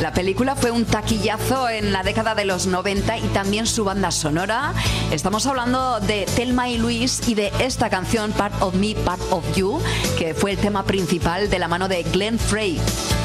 La película fue un taquillazo en la década de los 90 y también su banda sonora. Estamos hablando de Thelma y Luis y de esta canción Part of Me, Part of You, que fue el tema principal de la mano de Glenn Frey.